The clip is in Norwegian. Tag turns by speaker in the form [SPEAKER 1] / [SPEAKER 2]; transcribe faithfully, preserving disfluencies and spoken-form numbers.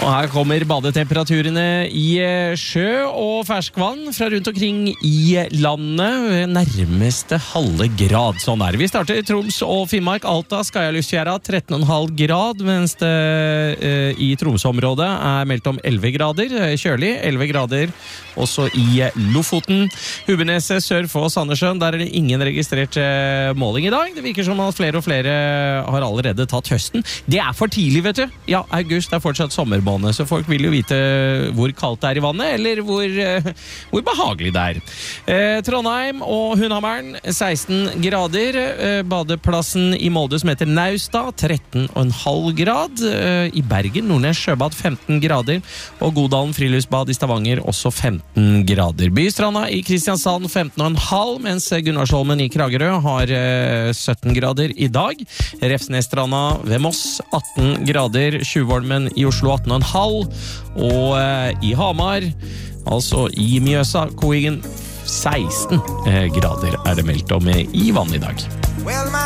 [SPEAKER 1] Og her kommer badetemperaturene i sjø og ferskvann fra rundt omkring i landet ved nærmeste halve grad. Sånn er det. Vi starter i Troms og Finnmark, Alta, Skaja-Lysfjæra, tretten komma fem grad, mens det eh, i Tromsø-området er meldt om elleve grader, kjølig, elleve grader, også i Lofoten. Hubbeneset sør for Sandnessjøen, der er det ingen registrert eh, måling i dag. Det virker som at flere og flere har allerede tatt høsten. Det er for tidlig, vet du. Ja, august er fortsatt sommerbånd. Så folk vil jo vite hvor kaldt det er i vannet, eller hvor, uh, hvor behagelig det er. Eh, Trondheim og Hundhammeren, seksten grader. Eh, badeplassen i Molde som heter Naustad, tretten komma fem grad. Eh, I Bergen, Nordnes Sjøbad, femten grader. Og Godalen Friluftsbad i Stavanger, også femten grader. Bystranda i Kristiansand, femten komma fem, mens Gunnarsholmen i Kragerø har eh, sytten grader i dag. Refsnesstranda ved Moss, atten grader. Tjuvholmen i Oslo, atten komma fem, og eh, i Hamar, altså i Mjøsa, Koingen, seksten grader er det meldt om i vann i dag.